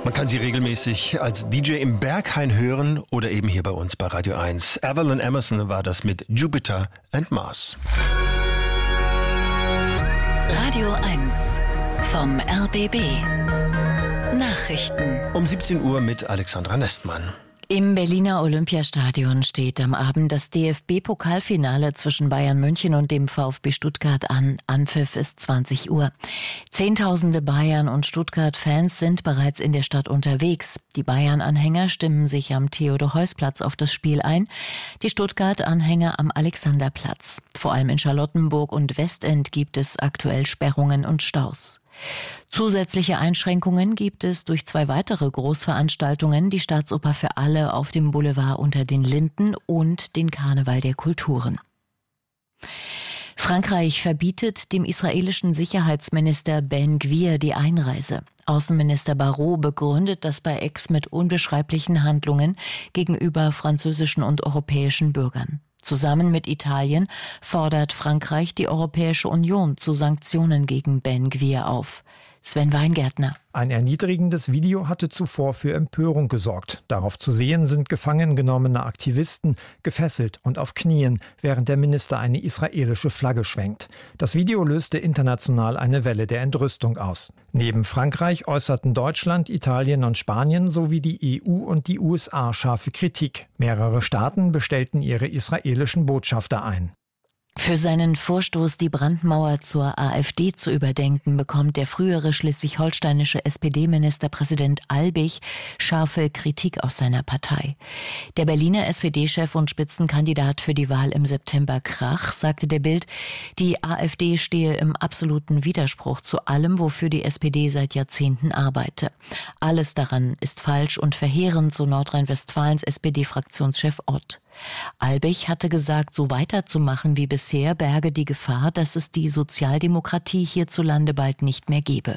Man kann sie regelmäßig als DJ im Berghain hören oder eben hier bei uns bei Radio 1. Evelyn Emerson war das mit Jupiter and Mars. Radio 1 vom RBB. Nachrichten. Um 17 Uhr mit Alexandra Nestmann. Im Berliner Olympiastadion steht am Abend das DFB-Pokalfinale zwischen Bayern München und dem VfB Stuttgart an. Anpfiff ist 20 Uhr. Zehntausende Bayern- und Stuttgart-Fans sind bereits in der Stadt unterwegs. Die Bayern-Anhänger stimmen sich am Theodor-Heuss-Platz auf das Spiel ein, die Stuttgart-Anhänger am Alexanderplatz. Vor allem in Charlottenburg und Westend gibt es aktuell Sperrungen und Staus. Zusätzliche Einschränkungen gibt es durch 2 weitere Großveranstaltungen, die Staatsoper für alle auf dem Boulevard unter den Linden und den Karneval der Kulturen. Frankreich verbietet dem israelischen Sicherheitsminister Ben Gvir die Einreise. Außenminister Barrot begründet das bei X mit unbeschreiblichen Handlungen gegenüber französischen und europäischen Bürgern. Zusammen mit Italien fordert Frankreich die Europäische Union zu Sanktionen gegen Ben Gvir auf. Sven Weingärtner. Ein erniedrigendes Video hatte zuvor für Empörung gesorgt. Darauf zu sehen sind gefangen genommene Aktivisten, gefesselt und auf Knien, während der Minister eine israelische Flagge schwenkt. Das Video löste international eine Welle der Entrüstung aus. Neben Frankreich äußerten Deutschland, Italien und Spanien sowie die EU und die USA scharfe Kritik. Mehrere Staaten bestellten ihre israelischen Botschafter ein. Für seinen Vorstoß, die Brandmauer zur AfD zu überdenken, bekommt der frühere schleswig-holsteinische SPD-Ministerpräsident Albig scharfe Kritik aus seiner Partei. Der Berliner SPD-Chef und Spitzenkandidat für die Wahl im September Krach sagte der Bild, die AfD stehe im absoluten Widerspruch zu allem, wofür die SPD seit Jahrzehnten arbeite. Alles daran ist falsch und verheerend, so Nordrhein-Westfalens SPD-Fraktionschef Ott. Albig hatte gesagt, so weiterzumachen wie bisher berge die Gefahr, dass es die Sozialdemokratie hierzulande bald nicht mehr gebe.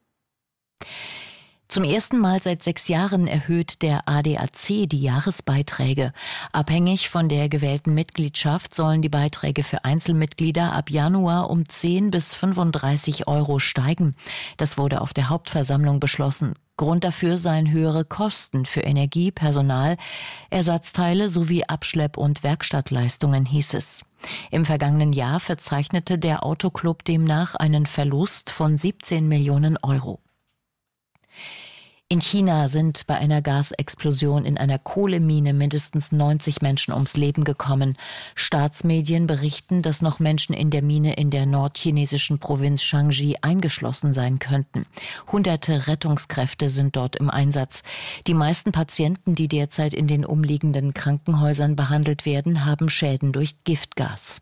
Zum ersten Mal seit 6 Jahren erhöht der ADAC die Jahresbeiträge. Abhängig von der gewählten Mitgliedschaft sollen die Beiträge für Einzelmitglieder ab Januar um 10 bis 35 Euro steigen. Das wurde auf der Hauptversammlung beschlossen. Grund dafür seien höhere Kosten für Energie, Personal, Ersatzteile sowie Abschlepp- und Werkstattleistungen, hieß es. Im vergangenen Jahr verzeichnete der Autoclub demnach einen Verlust von 17 Millionen Euro. In China sind bei einer Gasexplosion in einer Kohlemine mindestens 90 Menschen ums Leben gekommen. Staatsmedien berichten, dass noch Menschen in der Mine in der nordchinesischen Provinz Shanxi eingeschlossen sein könnten. Hunderte Rettungskräfte sind dort im Einsatz. Die meisten Patienten, die derzeit in den umliegenden Krankenhäusern behandelt werden, haben Schäden durch Giftgas.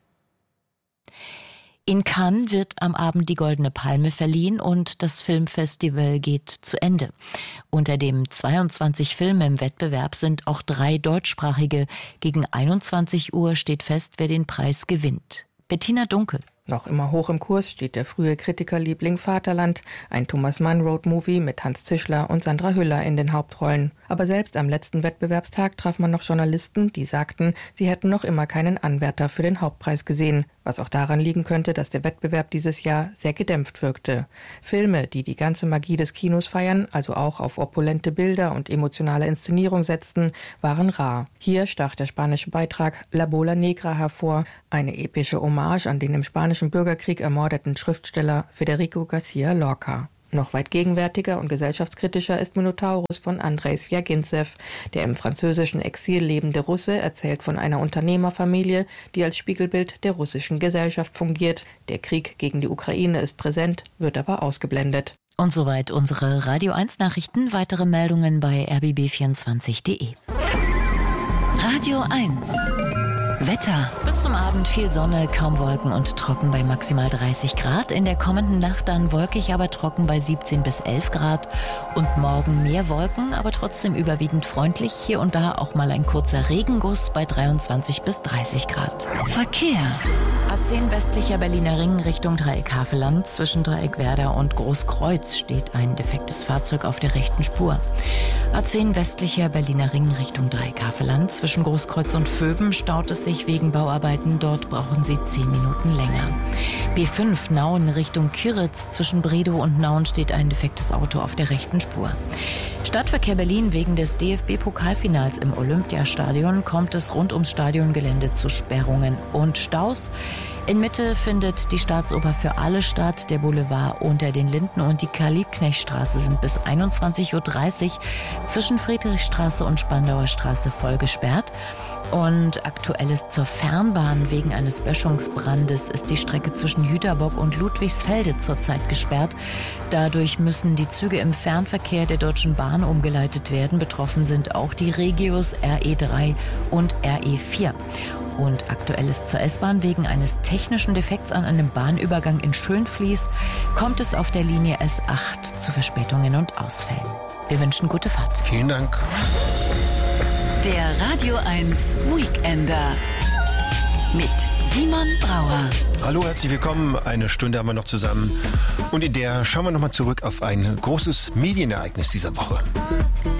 In Cannes wird am Abend die Goldene Palme verliehen und das Filmfestival geht zu Ende. Unter dem 22 Filme im Wettbewerb sind auch 3 deutschsprachige. Gegen 21 Uhr steht fest, wer den Preis gewinnt. Bettina Dunkel. Noch immer hoch im Kurs steht der frühe Kritikerliebling Vaterland, ein Thomas Mann-Road-Movie mit Hans Zischler und Sandra Hüller in den Hauptrollen. Aber selbst am letzten Wettbewerbstag traf man noch Journalisten, die sagten, sie hätten noch immer keinen Anwärter für den Hauptpreis gesehen. Was auch daran liegen könnte, dass der Wettbewerb dieses Jahr sehr gedämpft wirkte. Filme, die die ganze Magie des Kinos feiern, also auch auf opulente Bilder und emotionale Inszenierung setzten, waren rar. Hier stach der spanische Beitrag La Bola Negra hervor, eine epische Hommage an den im spanischen Bürgerkrieg ermordeten Schriftsteller Federico García Lorca. Noch weit gegenwärtiger und gesellschaftskritischer ist Minotaurus von Andrei Swjagintsev. Der im französischen Exil lebende Russe erzählt von einer Unternehmerfamilie, die als Spiegelbild der russischen Gesellschaft fungiert. Der Krieg gegen die Ukraine ist präsent, wird aber ausgeblendet. Und soweit unsere Radio 1 Nachrichten. Weitere Meldungen bei rbb24.de. Radio 1 Wetter. Bis zum Abend viel Sonne, kaum Wolken und trocken bei maximal 30 Grad. In der kommenden Nacht dann wolkig, aber trocken bei 17 bis 11 Grad. Und morgen mehr Wolken, aber trotzdem überwiegend freundlich. Hier und da auch mal ein kurzer Regenguss bei 23 bis 30 Grad. Verkehr. A10 westlicher Berliner Ring Richtung Dreieck Havelland. Zwischen Dreieck Werder und Großkreuz steht ein defektes Fahrzeug auf der rechten Spur. A10 westlicher Berliner Ring Richtung Dreieck Havelland. Zwischen Großkreuz und Vöben staut es sich A20 wegen Bauarbeiten. Dort brauchen Sie 10 Minuten länger. B5 Nauen Richtung Kiritz. Zwischen Bredow und Nauen steht ein defektes Auto auf der rechten Spur. Stadtverkehr Berlin: wegen des DFB-Pokalfinals im Olympiastadion kommt es rund ums Stadiongelände zu Sperrungen und Staus. In Mitte findet die Staatsoper für alle statt. Der Boulevard unter den Linden und die Karl-Liebknecht-Straße sind bis 21.30 Uhr zwischen Friedrichstraße und Spandauer Straße voll gesperrt. Und Aktuelles zur Fernbahn: wegen eines Böschungsbrandes ist die Strecke zwischen Jüterbock und Ludwigsfelde zurzeit gesperrt. Dadurch müssen die Züge im Fernverkehr der Deutschen Bahn umgeleitet werden. Betroffen sind auch die Regios RE3 und RE4. Und Aktuelles zur S-Bahn: wegen eines technischen Defekts an einem Bahnübergang in Schönfließ kommt es auf der Linie S8 zu Verspätungen und Ausfällen. Wir wünschen gute Fahrt. Vielen Dank. Der Radio 1 Weekender mit Simon Brauer. Hallo, herzlich willkommen. Eine Stunde haben wir noch zusammen. Und in der schauen wir nochmal zurück auf ein großes Medienereignis dieser Woche.